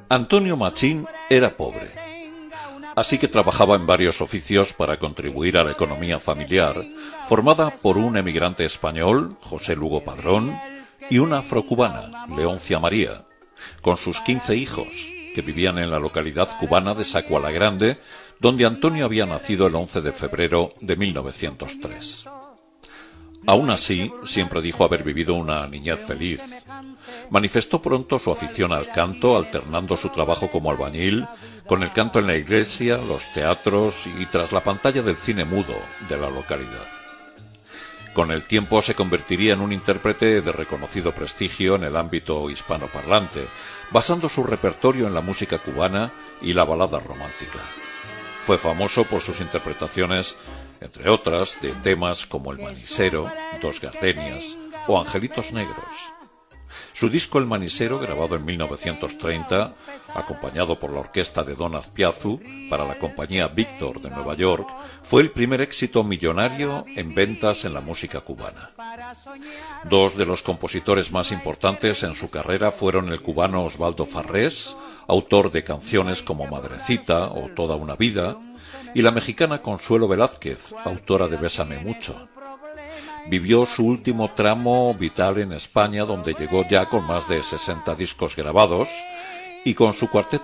Antonio Machín era pobre, así que trabajaba en varios oficios para contribuir a la economía familiar, formada por un emigrante español, José Lugo Padrón, y una afrocubana, Leoncia María, con sus 15 hijos, que vivían en la localidad cubana de Sacua la Grande, donde Antonio había nacido el 11 de febrero de 1903. Aún así, siempre dijo haber vivido una niñez feliz. Manifestó pronto su afición al canto, alternando su trabajo como albañil con el canto en la iglesia, los teatros y tras la pantalla del cine mudo de la localidad. Con el tiempo se convertiría en un intérprete de reconocido prestigio en el ámbito hispanoparlante, basando su repertorio en la música cubana y la balada romántica. Fue famoso por sus interpretaciones, entre otras, de temas como El Manisero, Dos Gardenias o Angelitos Negros. Su disco El Manisero, grabado en 1930, acompañado por la orquesta de Don Azpiazu para la compañía Víctor de Nueva York, fue el primer éxito millonario en ventas en la música cubana. Dos de los compositores más importantes en su carrera fueron el cubano Osvaldo Farrés, autor de canciones como Madrecita o Toda una vida, y la mexicana Consuelo Velázquez, autora de Bésame mucho. Vivió su último tramo vital en España, donde llegó ya con más de 60 discos grabados, y con su cuarteto